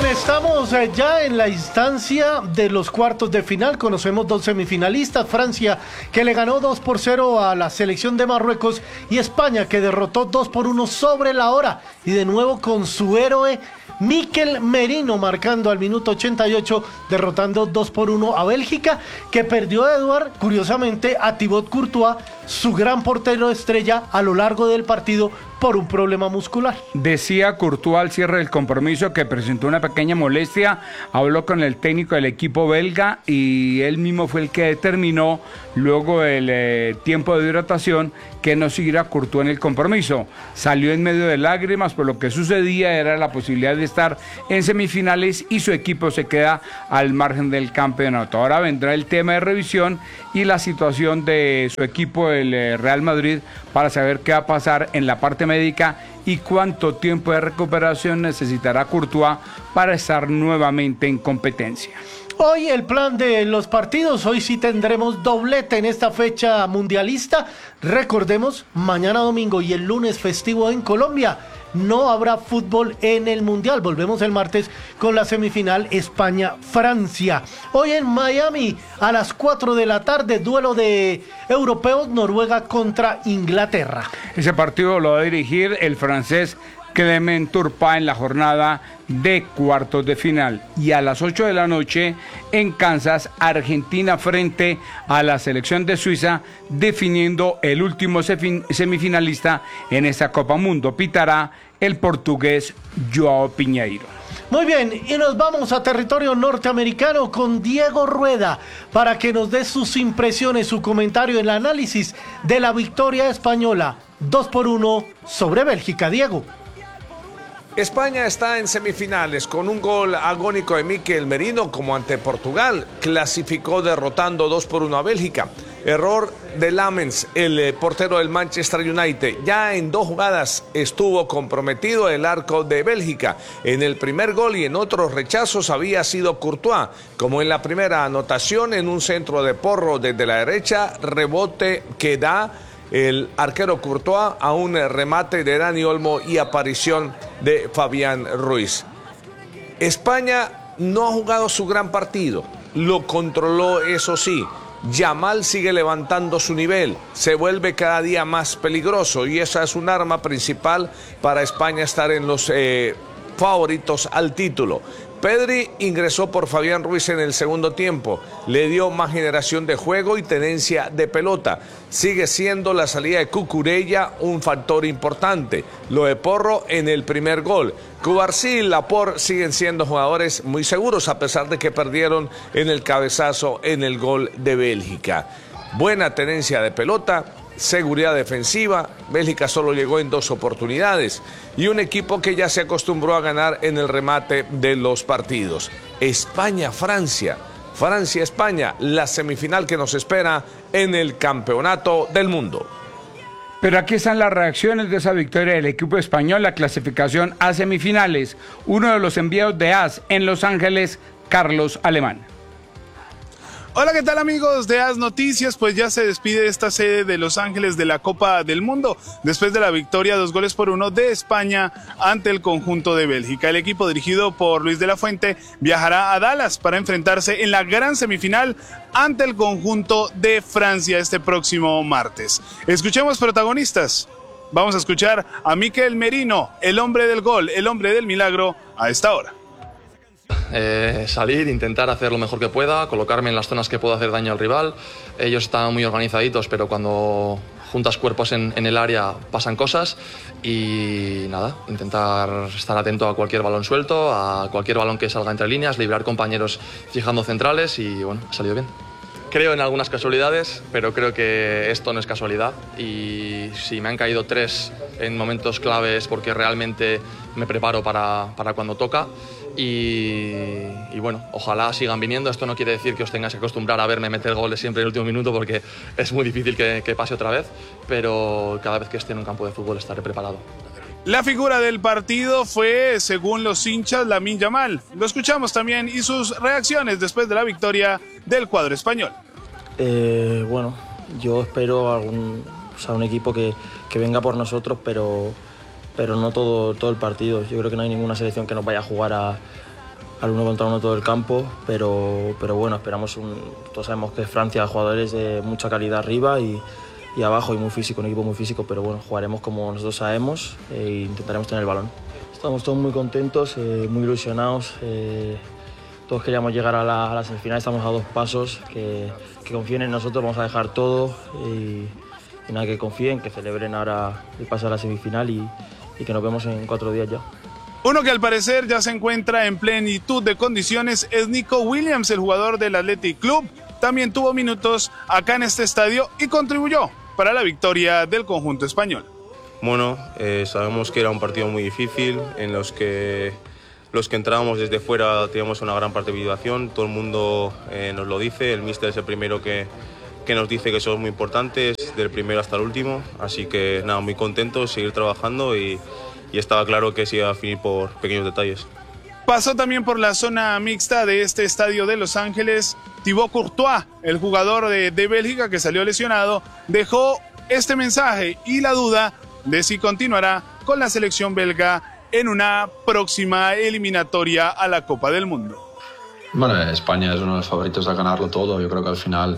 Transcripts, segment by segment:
estamos ya en la instancia de los cuartos de final. Conocemos dos semifinalistas: Francia, que le ganó 2-0 a la selección de Marruecos, y España, que derrotó 2-1 sobre la hora, y de nuevo con su héroe Mikel Merino marcando al minuto 88, derrotando 2-1 a Bélgica, que perdió, Eduard, curiosamente, a Thibaut Courtois, su gran portero estrella, a lo largo del partido por un problema muscular. Decía Courtois al cierre del compromiso que presentó una pequeña molestia, habló con el técnico del equipo belga y él mismo fue el que determinó, luego del tiempo de hidratación, que no siguiera Courtois en el compromiso. Salió en medio de lágrimas, por lo que sucedía era la posibilidad de estar en semifinales y su equipo se queda al margen del campeonato. Ahora vendrá el tema de revisión y la situación de su equipo, el Real Madrid, para saber qué va a pasar en la parte médica y cuánto tiempo de recuperación necesitará Courtois para estar nuevamente en competencia. Hoy el plan de los partidos, hoy sí tendremos doblete en esta fecha mundialista. Recordemos, mañana domingo y el lunes festivo en Colombia, no habrá fútbol en el Mundial. Volvemos el martes con la semifinal España-Francia. Hoy en Miami, a las 4 de la tarde, duelo de europeos, Noruega contra Inglaterra. Ese partido lo va a dirigir el francés Clement Turpin en la jornada de cuartos de final. Y a las 8 de la noche en Kansas, Argentina frente a la selección de Suiza, definiendo el último semifinalista en esta Copa Mundo. Pitará el portugués Joao Piñeiro. Muy bien, y nos vamos a territorio norteamericano con Diego Rueda para que nos dé sus impresiones, su comentario, el análisis de la victoria española 2-1 sobre Bélgica. Diego. España está en semifinales con un gol agónico de Mikel Merino, como ante Portugal. Clasificó derrotando 2-1 a Bélgica. Error de Lamens, el portero del Manchester United. Ya en 2 jugadas estuvo comprometido el arco de Bélgica. En el primer gol y en otros rechazos había sido Courtois, como en la primera anotación, en un centro de Porro desde la derecha, rebote que da el arquero Courtois a un remate de Dani Olmo y aparición de Fabián Ruiz. España no ha jugado su gran partido, lo controló, eso sí. Yamal sigue levantando su nivel, se vuelve cada día más peligroso y esa es un arma principal para España estar en los favoritos al título. Pedri ingresó por Fabián Ruiz en el segundo tiempo, le dio más generación de juego y tenencia de pelota. Sigue siendo la salida de Cucurella un factor importante. Lo de Porro en el primer gol. Cubarsí y Laporte siguen siendo jugadores muy seguros a pesar de que perdieron en el cabezazo en el gol de Bélgica. Buena tenencia de pelota, seguridad defensiva. Bélgica solo llegó en 2 oportunidades y un equipo que ya se acostumbró a ganar en el remate de los partidos. España-Francia, Francia-España, la semifinal que nos espera en el Campeonato del Mundo. Pero aquí están las reacciones de esa victoria del equipo español, la clasificación a semifinales. Uno de los enviados de AS en Los Ángeles, Carlos Alemán. Hola, ¿qué tal amigos de AS Noticias? Pues ya se despide esta sede de Los Ángeles de la Copa del Mundo después de la victoria 2-1 de España ante el conjunto de Bélgica. El equipo dirigido por Luis de la Fuente viajará a Dallas para enfrentarse en la gran semifinal ante el conjunto de Francia este próximo martes. Escuchemos protagonistas. Vamos a escuchar a Mikel Merino, el hombre del gol, el hombre del milagro, a esta hora. Salir, intentar hacer lo mejor que pueda, colocarme en las zonas que puedo hacer daño al rival. Ellos están muy organizaditos, pero cuando juntas cuerpos en el área pasan cosas y nada, intentar estar atento a cualquier balón suelto, a cualquier balón que salga entre líneas, liberar compañeros fijando centrales y bueno, ha salido bien. Creo en algunas casualidades, pero creo que esto no es casualidad y si me han caído 3 en momentos claves porque realmente me preparo para cuando toca. Y bueno, ojalá sigan viniendo. Esto no quiere decir que os tengáis que acostumbrar a verme meter goles siempre en el último minuto porque es muy difícil que pase otra vez, pero cada vez que esté en un campo de fútbol estaré preparado. La figura del partido fue, según los hinchas, Lamine Yamal. Lo escuchamos también y sus reacciones después de la victoria del cuadro español. Bueno, yo espero un equipo que venga por nosotros, pero no todo el partido. Yo creo que no hay ninguna selección que nos vaya a jugar al 1 contra 1 todo el campo, pero bueno, todos sabemos que Francia, jugadores de mucha calidad arriba y abajo, y muy físico, un equipo muy físico, pero bueno, jugaremos como nosotros sabemos e intentaremos tener el balón. Estamos todos muy contentos, muy ilusionados, todos queríamos llegar a la semifinal, estamos a 2 pasos, que confíen en nosotros, vamos a dejar todo y nada, que confíen, que celebren ahora el pase a la semifinal y que nos vemos en 4 días ya. Uno que al parecer ya se encuentra en plenitud de condiciones es Nico Williams, el jugador del Athletic Club. También tuvo minutos acá en este estadio y contribuyó para la victoria del conjunto español. Bueno, sabemos que era un partido muy difícil, en los que entrábamos desde fuera teníamos una gran participación, todo el mundo nos lo dice, el míster es el primero que nos dice que somos muy importantes, del primero hasta el último, así que nada, muy contentos, seguir trabajando y estaba claro que se iba a definir por pequeños detalles. Pasó también por la zona mixta de este estadio de Los Ángeles Thibaut Courtois, el jugador de Bélgica que salió lesionado, dejó este mensaje y la duda de si continuará con la selección belga en una próxima eliminatoria a la Copa del Mundo. Bueno, España es uno de los favoritos a ganarlo todo. Yo creo que al final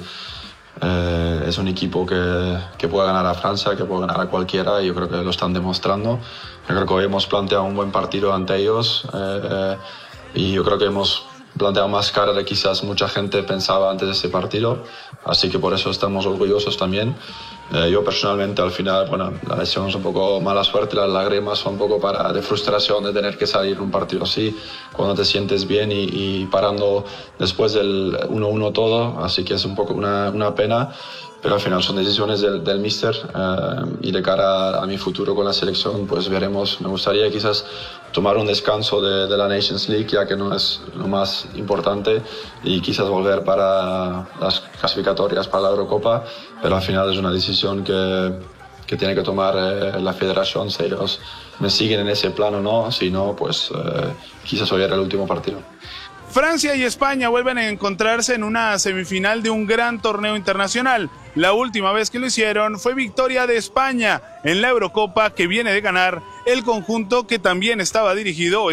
es un equipo que puede ganar a Francia, que puede ganar a cualquiera, y yo creo que lo están demostrando. Yo creo que hoy hemos planteado un buen partido ante ellos y yo creo que hemos planteado más cara de quizás mucha gente pensaba antes de ese partido, así que por eso estamos orgullosos también. Yo personalmente al final, bueno, la lesión es un poco mala suerte, las lágrimas son un poco de frustración de tener que salir un partido así, cuando te sientes bien y parando después del 1-1 todo, así que es un poco una pena, pero al final son decisiones del míster y de cara a mi futuro con la selección, pues veremos. Me gustaría quizás tomar un descanso de la Nations League, ya que no es lo más importante, y quizás volver para las clasificatorias para la Eurocopa, pero al final es una decisión que tiene que tomar la federación, si ellos me siguen en ese plano o no, si no, pues quizás hoy era el último partido. Francia y España vuelven a encontrarse en una semifinal de un gran torneo internacional. La última vez que lo hicieron fue victoria de España en la Eurocopa, que viene de ganar el conjunto que también está dirigido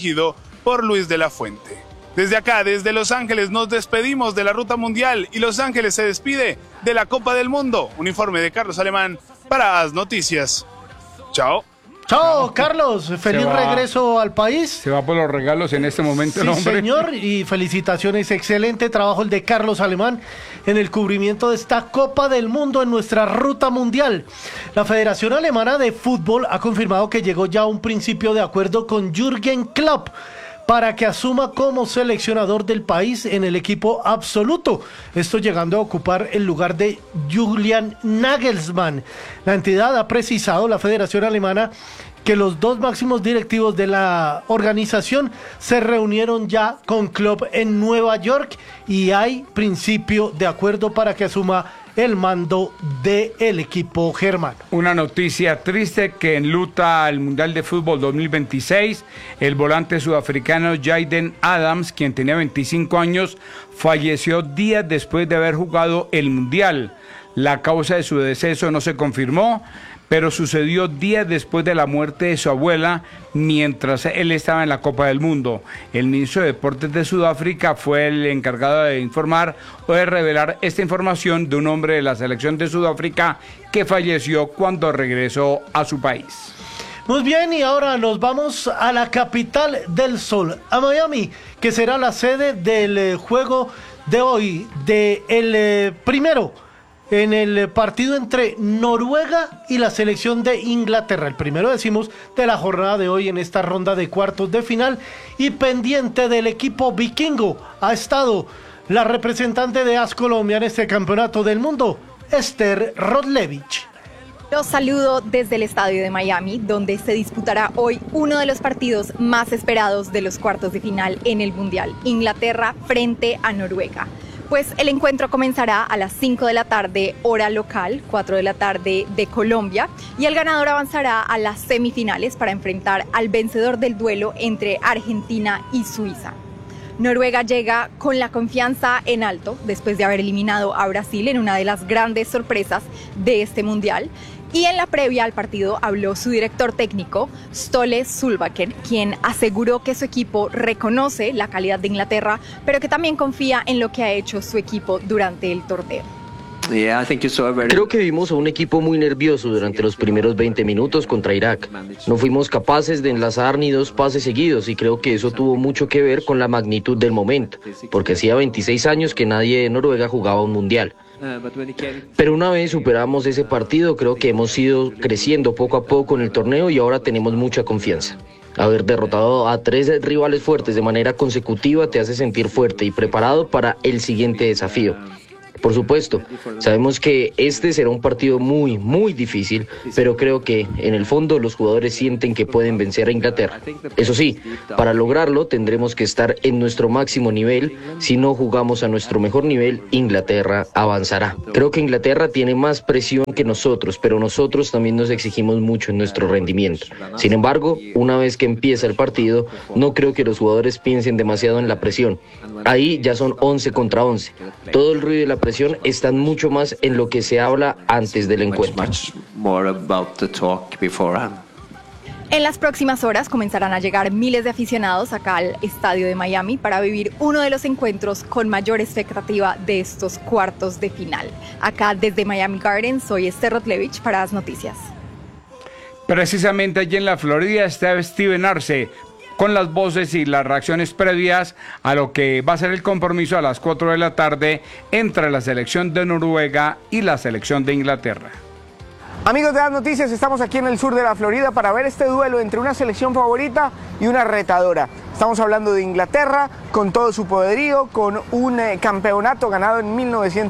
por Luis de la Fuente. Desde acá, desde Los Ángeles, nos despedimos de la Ruta Mundial y Los Ángeles se despide de la Copa del Mundo. Un informe de Carlos Alemán para AS Noticias. Chao. Chao, Carlos. Feliz regreso al país. Se va por los regalos en este momento, sí, ¿no, hombre? Señor, y felicitaciones. Excelente trabajo el de Carlos Alemán en el cubrimiento de esta Copa del Mundo en nuestra Ruta Mundial. La Federación Alemana de Fútbol ha confirmado que llegó ya a un principio de acuerdo con Jürgen Klopp para que asuma como seleccionador del país en el equipo absoluto. Esto llegando a ocupar el lugar de Julian Nagelsmann. La entidad ha precisado, la Federación Alemana, que los 2 máximos directivos de la organización se reunieron ya con Klopp en Nueva York y hay principio de acuerdo para que asuma el mando del equipo germano. Una noticia triste que enluta al Mundial de Fútbol 2026. El volante sudafricano Jaden Adams, quien tenía 25 años, falleció días después de haber jugado el Mundial. La causa de su deceso no se confirmó, pero sucedió días después de la muerte de su abuela mientras él estaba en la Copa del Mundo. El ministro de Deportes de Sudáfrica fue el encargado de informar o de revelar esta información de un hombre de la selección de Sudáfrica que falleció cuando regresó a su país. Muy bien, y ahora nos vamos a la capital del sol, a Miami, que será la sede del juego de hoy, del primero en el partido entre Noruega y la selección de Inglaterra. El primero, decimos, de la jornada de hoy en esta ronda de cuartos de final. Y pendiente del equipo vikingo ha estado la representante de AS Colombia en este campeonato del mundo, Esther Rodlevich. Los saludo desde el estadio de Miami, donde se disputará hoy uno de los partidos más esperados de los cuartos de final en el Mundial, Inglaterra frente a Noruega. Pues el encuentro comenzará a las 5 de la tarde, hora local, 4 de la tarde de Colombia, y el ganador avanzará a las semifinales para enfrentar al vencedor del duelo entre Argentina y Suiza. Noruega llega con la confianza en alto después de haber eliminado a Brasil en una de las grandes sorpresas de este mundial. Y en la previa al partido habló su director técnico, Ståle Solbakken, quien aseguró que su equipo reconoce la calidad de Inglaterra, pero que también confía en lo que ha hecho su equipo durante el torneo. Creo que vimos a un equipo muy nervioso durante los primeros 20 minutos contra Irak. No fuimos capaces de enlazar ni 2 pases seguidos y creo que eso tuvo mucho que ver con la magnitud del momento, porque hacía 26 años que nadie de Noruega jugaba un mundial. Pero una vez superamos ese partido, creo que hemos ido creciendo poco a poco en el torneo y ahora tenemos mucha confianza. Haber derrotado a 3 rivales fuertes de manera consecutiva te hace sentir fuerte y preparado para el siguiente desafío. Por supuesto, sabemos que este será un partido muy, muy difícil, pero creo que en el fondo los jugadores sienten que pueden vencer a Inglaterra. Eso sí, para lograrlo tendremos que estar en nuestro máximo nivel. Si no jugamos a nuestro mejor nivel, Inglaterra avanzará. Creo que Inglaterra tiene más presión que nosotros, pero nosotros también nos exigimos mucho en nuestro rendimiento. Sin embargo, una vez que empieza el partido, no creo que los jugadores piensen demasiado en la presión. Ahí ya son 11 contra 11. Todo el ruido de la presión están mucho más en lo que se habla antes del encuentro. En las próximas horas comenzarán a llegar miles de aficionados acá al estadio de Miami para vivir uno de los encuentros con mayor expectativa de estos cuartos de final. Acá desde Miami Gardens, soy Esther Rotlevich para As Noticias. Precisamente allí en la Florida está Steven Arce, con las voces y las reacciones previas a lo que va a ser el compromiso a las 4 de la tarde entre la selección de Noruega y la selección de Inglaterra. Amigos de As Noticias, estamos aquí en el sur de la Florida para ver este duelo entre una selección favorita y una retadora. Estamos hablando de Inglaterra, con todo su poderío, con un campeonato ganado en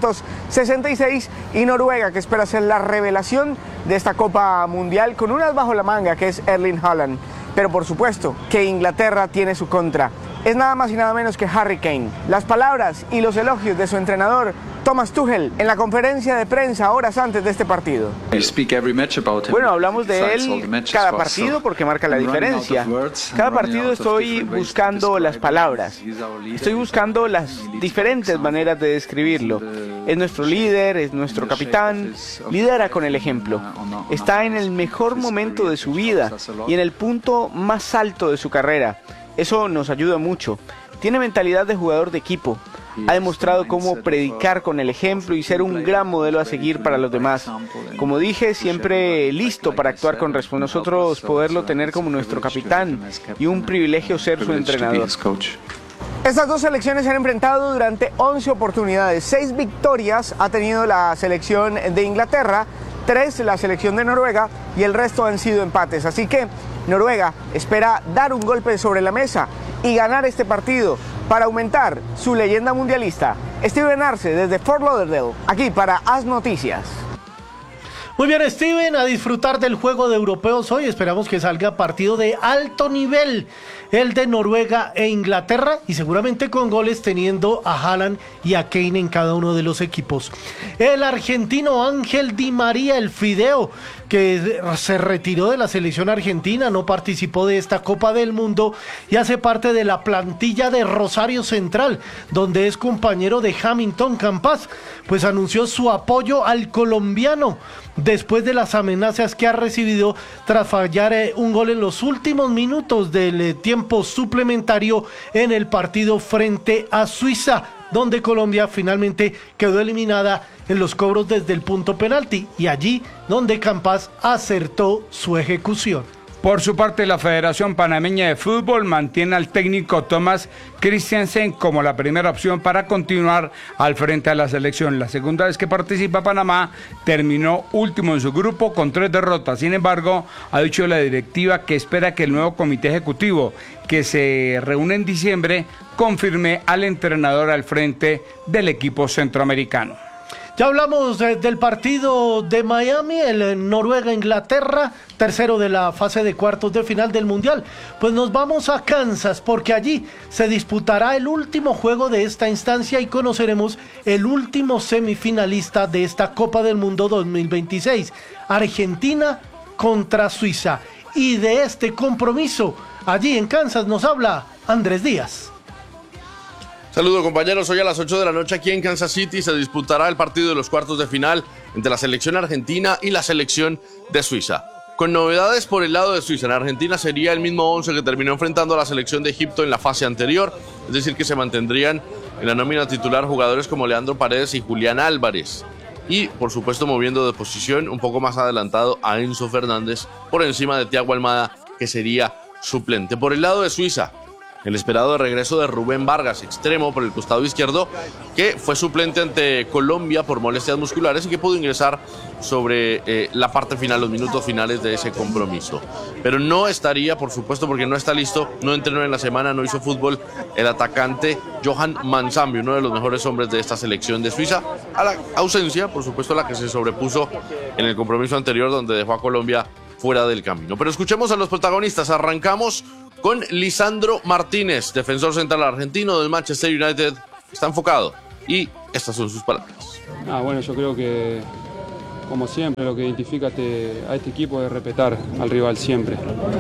1966, y Noruega, que espera ser la revelación de esta Copa Mundial, con un as bajo la manga, que es Erling Haaland. Pero por supuesto que Inglaterra tiene su contra. Es nada más y nada menos que Harry Kane. Las palabras y los elogios de su entrenador, Thomas Tuchel, en la conferencia de prensa horas antes de este partido. Bueno, hablamos de él cada partido porque marca la diferencia. Cada partido estoy buscando las palabras. Estoy buscando las diferentes maneras de describirlo. Es nuestro líder, es nuestro capitán, lidera con el ejemplo. Está en el mejor momento de su vida y en el punto más alto de su carrera. Eso nos ayuda mucho. Tiene mentalidad de jugador de equipo. Ha demostrado cómo predicar con el ejemplo y ser un gran modelo a seguir para los demás. Como dije, siempre listo para actuar con responsabilidad. Nosotros poderlo tener como nuestro capitán y un privilegio ser su entrenador. Estas dos selecciones se han enfrentado durante 11 oportunidades. 6 victorias ha tenido la selección de Inglaterra, 3 la selección de Noruega y el resto han sido empates. Así que Noruega espera dar un golpe sobre la mesa y ganar este partido para aumentar su leyenda mundialista. Steven Arce desde Fort Lauderdale, aquí para As Noticias. Muy bien, Steven, a disfrutar del juego de europeos hoy. Esperamos que salga partido de alto nivel, el de Noruega e Inglaterra, y seguramente con goles teniendo a Haaland y a Kane en cada uno de los equipos. El argentino Ángel Di María, el Fideo, que se retiró de la selección argentina, no participó de esta Copa del Mundo y hace parte de la plantilla de Rosario Central, donde es compañero de Hamilton Campas, pues anunció su apoyo al colombiano después de las amenazas que ha recibido tras fallar un gol en los últimos minutos del tiempo suplementario en el partido frente a Suiza, donde Colombia finalmente quedó eliminada en los cobros desde el punto penalti, y allí donde Campas acertó su ejecución. Por su parte, la Federación Panameña de Fútbol mantiene al técnico Thomas Christiansen como la primera opción para continuar al frente de la selección. La segunda vez que participa Panamá terminó último en su grupo con 3 derrotas. Sin embargo, ha dicho la directiva que espera que el nuevo comité ejecutivo, que se reúne en diciembre, confirme al entrenador al frente del equipo centroamericano. Ya hablamos del partido de Miami, el Noruega-Inglaterra, tercero de la fase de cuartos de final del Mundial. Pues nos vamos a Kansas, porque allí se disputará el último juego de esta instancia y conoceremos el último semifinalista de esta Copa del Mundo 2026, Argentina contra Suiza. Y de este compromiso, allí en Kansas nos habla Andrés Díaz. Saludos compañeros, hoy a las 8 de la noche aquí en Kansas City se disputará el partido de los cuartos de final entre la selección argentina y la selección de Suiza. Con novedades por el lado de Suiza, en Argentina sería el mismo 11 que terminó enfrentando a la selección de Egipto en la fase anterior, es decir que se mantendrían en la nómina titular jugadores como Leandro Paredes y Julián Álvarez. Y por supuesto moviendo de posición un poco más adelantado a Enzo Fernández por encima de Thiago Almada, que sería suplente. Por el lado de Suiza, el esperado regreso de Rubén Vargas, extremo por el costado izquierdo, que fue suplente ante Colombia por molestias musculares y que pudo ingresar sobre la parte final, los minutos finales de ese compromiso. Pero no estaría, por supuesto, porque no está listo, no entrenó en la semana, no hizo fútbol, el atacante Johan Mansambi, uno de los mejores hombres de esta selección de Suiza, a la ausencia, por supuesto, la que se sobrepuso en el compromiso anterior donde dejó a Colombia fuera del camino. Pero escuchemos a los protagonistas. Arrancamos con Lisandro Martínez, defensor central argentino del Manchester United. Está enfocado y estas son sus palabras. Bueno, yo creo que, como siempre, lo que identifica a este equipo es respetar al rival siempre.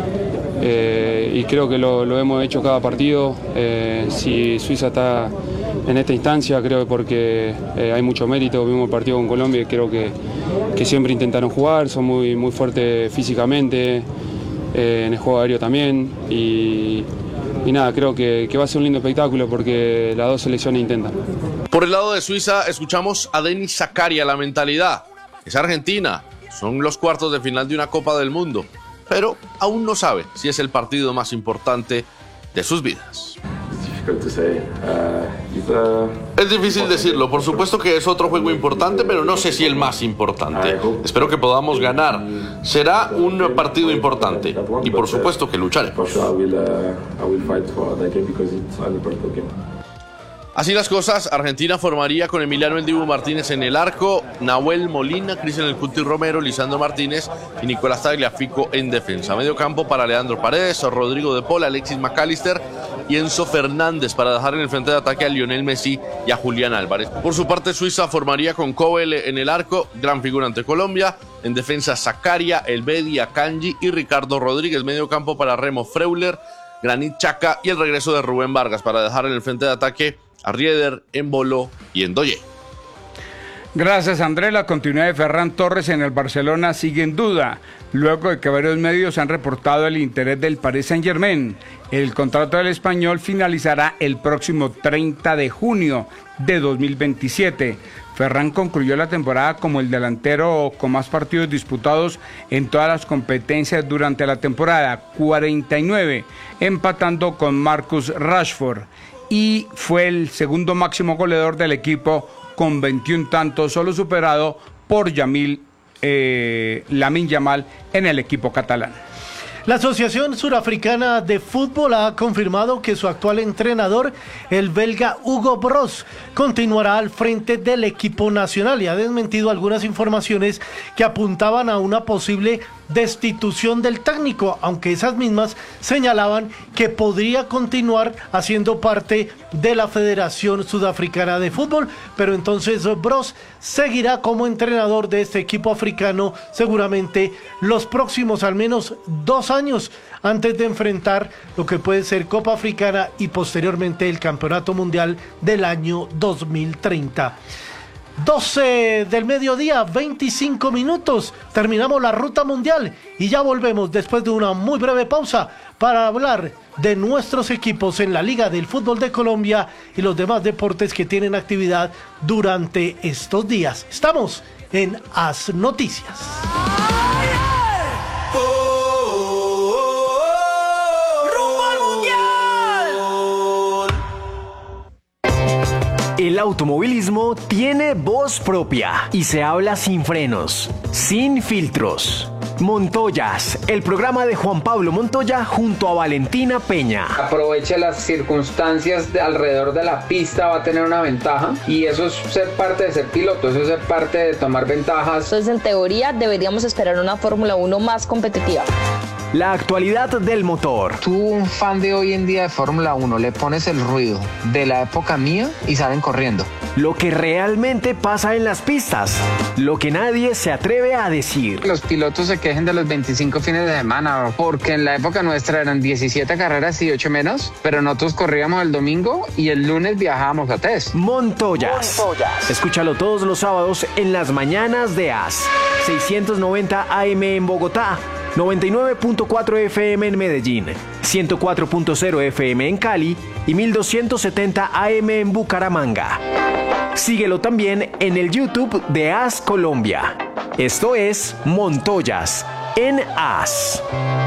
Y creo que lo hemos hecho cada partido. Si Suiza está en esta instancia, creo que porque hay mucho mérito. Vimos el partido con Colombia y creo que siempre intentaron jugar, son muy fuertes físicamente. En el juego aéreo también y nada, creo que va a ser un lindo espectáculo porque las dos selecciones intentan. Por el lado de Suiza escuchamos a Denis Zakaria. La mentalidad es argentina, son los cuartos de final de una Copa del Mundo, pero aún no sabe si es el partido más importante de sus vidas. Es difícil decirlo, por supuesto que es otro juego importante, pero no sé si el más importante. Espero que podamos ganar. Será un partido importante y por supuesto que lucharemos. Así las cosas, Argentina formaría con Emiliano El Dibu Martínez en el arco, Nahuel Molina, Cristian El Cuti Romero, Lisandro Martínez y Nicolás Tagliafico en defensa. Medio campo para Leandro Paredes, Rodrigo de Paul, Alexis McAllister y Enzo Fernández para dejar en el frente de ataque a Lionel Messi y a Julián Álvarez. Por su parte, Suiza formaría con Kobel en el arco, gran figura ante Colombia. En defensa, Zakaria, Elvedi, Akanji y Ricardo Rodríguez. Medio campo para Remo Freuler, Granit Xhaka y el regreso de Rubén Vargas para dejar en el frente de ataque a Rieder, Embolo y Ndoye. Gracias, Andrés. La continuidad de Ferran Torres en el Barcelona sigue en duda, luego de que varios medios han reportado el interés del Paris Saint-Germain. El contrato del español finalizará el próximo 30 de junio de 2027. Ferran concluyó la temporada como el delantero con más partidos disputados en todas las competencias durante la temporada, 49, empatando con Marcus Rashford, y fue el segundo máximo goleador del equipo con 21 tantos, solo superado por Lamine Yamal en el equipo catalán. La Asociación Surafricana de Fútbol ha confirmado que su actual entrenador, el belga Hugo Broos, continuará al frente del equipo nacional y ha desmentido algunas informaciones que apuntaban a una posible destitución del técnico, aunque esas mismas señalaban que podría continuar haciendo parte de la Federación Sudafricana de Fútbol, pero entonces Broos seguirá como entrenador de este equipo africano seguramente los próximos al menos 2 años antes de enfrentar lo que puede ser Copa Africana y posteriormente el Campeonato Mundial del año 2030. 12 del mediodía, 25 minutos, terminamos la ruta mundial y ya volvemos después de una muy breve pausa para hablar de nuestros equipos en la Liga del Fútbol de Colombia y los demás deportes que tienen actividad durante estos días. Estamos en AS Noticias. El automovilismo tiene voz propia y se habla sin frenos, sin filtros. Montoyas, el programa de Juan Pablo Montoya junto a Valentina Peña. Aproveche las circunstancias alrededor de la pista, va a tener una ventaja y eso es ser parte de ser piloto, eso es ser parte de tomar ventajas. Entonces, en teoría, deberíamos esperar una Fórmula 1 más competitiva. La actualidad del motor. Tú, un fan de hoy en día de Fórmula 1, le pones el ruido de la época mía y salen corriendo. lo que realmente pasa en las pistas, lo que nadie se atreve a decir. Los pilotos se quejen de los 25 fines de semana, porque en la época nuestra eran 17 carreras y 8 menos, pero nosotros corríamos el domingo y el lunes viajábamos a test. Montoyas. Escúchalo todos los sábados en las mañanas de AS. 690 AM en Bogotá, 99.4 FM en Medellín, 104.0 FM en Cali y 1270 AM en Bucaramanga. Síguelo también en el YouTube de AS Colombia. Esto es Montoyas en AS.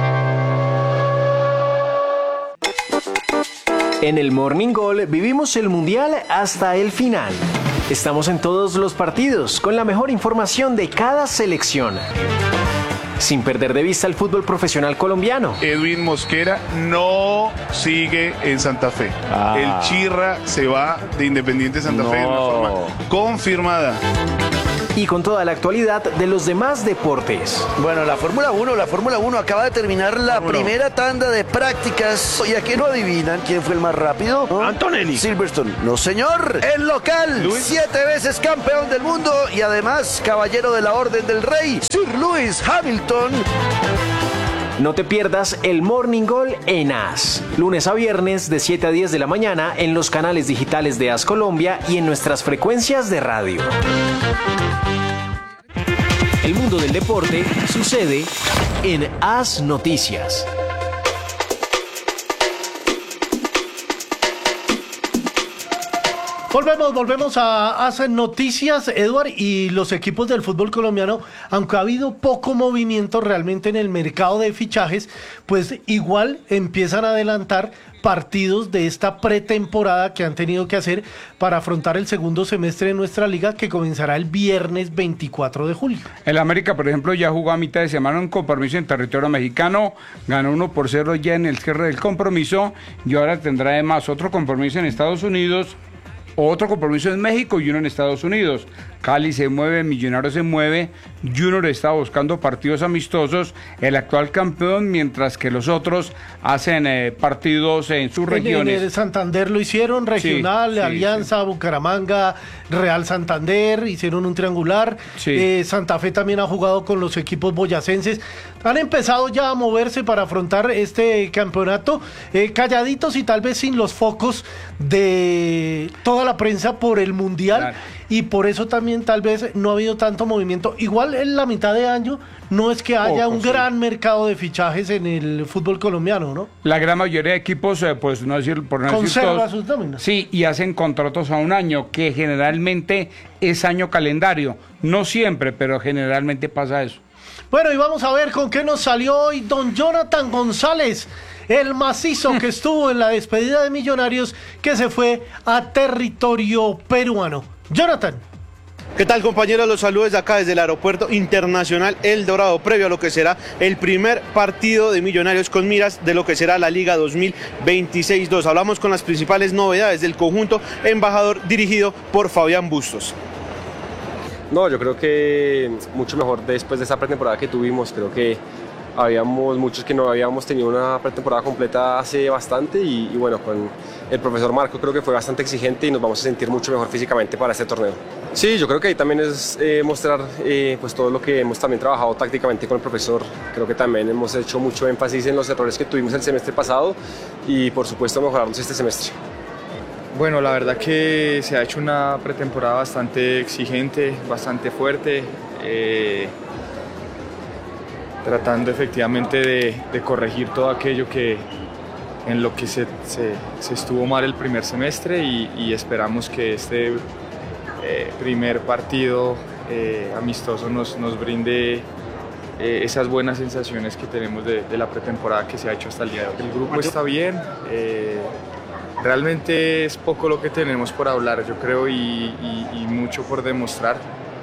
En el Morning Goal vivimos el Mundial hasta el final. Estamos en todos los partidos con la mejor información de cada selección, sin perder de vista el fútbol profesional colombiano. Edwin Mosquera no sigue en Santa Fe. El Chirra se va de Independiente Santa Fe de una forma confirmada. Y con toda la actualidad de los demás deportes. Bueno, la Fórmula 1 acaba de terminar la primera tanda de prácticas. ¿Y a qué no adivinan quién fue el más rápido? ¿No? Antonelli. Silverstone. No, señor. El local. 7 veces campeón del mundo y además caballero de la Orden del Rey. Sir Lewis Hamilton. No te pierdas el Morning Goal en AS. Lunes a viernes de 7 a 10 de la mañana en los canales digitales de AS Colombia y en nuestras frecuencias de radio. El mundo del deporte sucede en AS Noticias. Volvemos a hacer noticias, Eduard, y los equipos del fútbol colombiano, aunque ha habido poco movimiento realmente en el mercado de fichajes, pues igual empiezan a adelantar partidos de esta pretemporada que han tenido que hacer para afrontar el segundo semestre de nuestra liga, que comenzará el viernes 24 de julio. El América, por ejemplo, ya jugó a mitad de semana un compromiso en territorio mexicano, ganó 1-0 ya en el cierre del compromiso y ahora tendrá además otro compromiso en Estados Unidos, otro compromiso en México y uno en Estados Unidos. Cali se mueve, Millonarios se mueve, Junior está buscando partidos amistosos, el actual campeón, mientras que los otros hacen partidos en sus regiones. En Santander lo hicieron, regional, sí, Alianza, sí. Bucaramanga, Real Santander, hicieron un triangular. Sí. Santa Fe también ha jugado con los equipos boyacenses. Han empezado ya a moverse para afrontar este campeonato, calladitos y tal vez sin los focos de toda la prensa por el Mundial. Claro. Y por eso también tal vez no ha habido tanto movimiento. Igual en la mitad de año no es que haya un gran mercado de fichajes en el fútbol colombiano, ¿no? La gran mayoría de equipos, pues no decir, por no decir conserva todos, sus nóminas. Sí, y hacen contratos a un año, que generalmente es año calendario. No siempre, pero generalmente pasa eso. Bueno, y vamos a ver con qué nos salió hoy don Jonathan González, el macizo que estuvo en la despedida de Millonarios, que se fue a territorio peruano. Jonathan. ¿Qué tal, compañeros? Los saludos de acá desde el Aeropuerto Internacional El Dorado, previo a lo que será el primer partido de Millonarios con miras de lo que será la Liga 2026-2. Hablamos con las principales novedades del conjunto embajador dirigido por Fabián Bustos. No, yo creo que mucho mejor después de esa pretemporada que tuvimos. Creo que habíamos muchos que no habíamos tenido una pretemporada completa hace bastante y bueno, con el profesor Marco creo que fue bastante exigente y nos vamos a sentir mucho mejor físicamente para este torneo. Sí, yo creo que ahí también es mostrar pues todo lo que hemos también trabajado tácticamente con el profesor. Creo que también hemos hecho mucho énfasis en los errores que tuvimos el semestre pasado y por supuesto mejorarnos este semestre. Bueno, la verdad que se ha hecho una pretemporada bastante exigente, bastante fuerte, tratando efectivamente de corregir todo aquello en lo que se estuvo mal el primer semestre y esperamos que este primer partido amistoso nos brinde esas buenas sensaciones que tenemos de la pretemporada que se ha hecho hasta el día de hoy. El grupo está bien. Realmente es poco lo que tenemos por hablar, yo creo, y mucho por demostrar.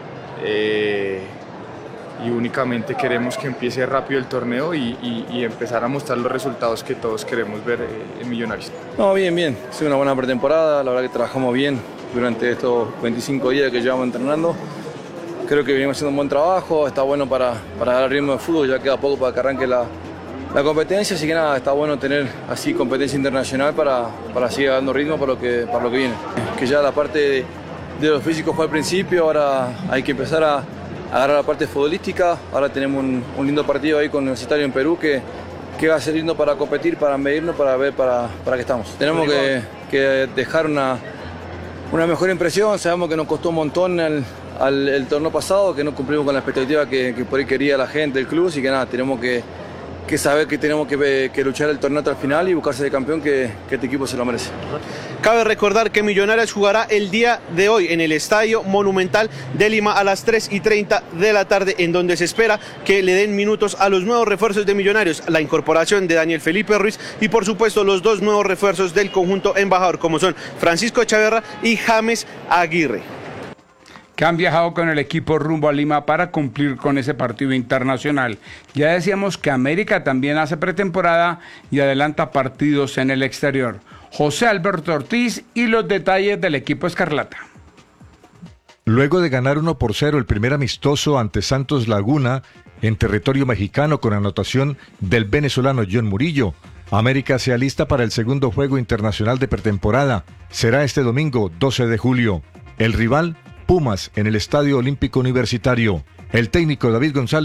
Y únicamente queremos que empiece rápido el torneo y empezar a mostrar los resultados que todos queremos ver en Millonarios. No, bien. Ha sido una buena pretemporada, la verdad que trabajamos bien durante estos 25 días que llevamos entrenando. Creo que venimos haciendo un buen trabajo, está bueno para dar el ritmo de fútbol, ya queda poco para que arranque la competencia, así que nada, está bueno tener así competencia internacional para seguir dando ritmo para lo que viene. Que ya la parte lo físico fue al principio, ahora hay que empezar a agarrar la parte futbolística. Ahora tenemos un lindo partido ahí con Universitario en Perú que va a ser lindo para competir, para medirnos, para ver para qué estamos. Tenemos que dejar una mejor impresión. Sabemos que nos costó un montón el torneo pasado, que no cumplimos con la expectativa que por ahí quería la gente, el club, y que nada, tenemos que saber que tenemos que luchar el torneo hasta el final y buscarse de campeón, que este equipo se lo merece. Cabe recordar que Millonarios jugará el día de hoy en el Estadio Monumental de Lima a las 3:30 de la tarde, en donde se espera que le den minutos a los nuevos refuerzos de Millonarios, la incorporación de Daniel Felipe Ruiz y por supuesto los dos nuevos refuerzos del conjunto embajador, como son Francisco Chaverra y James Aguirre, que han viajado con el equipo rumbo a Lima para cumplir con ese partido internacional. Ya decíamos que América también hace pretemporada y adelanta partidos en el exterior. José Alberto Ortiz y los detalles del equipo escarlata. Luego de ganar 1-0 el primer amistoso ante Santos Laguna en territorio mexicano con anotación del venezolano John Murillo, América se alista para el segundo juego internacional de pretemporada. Será este domingo 12 de julio. El rival, Pumas, en el Estadio Olímpico Universitario. El técnico David González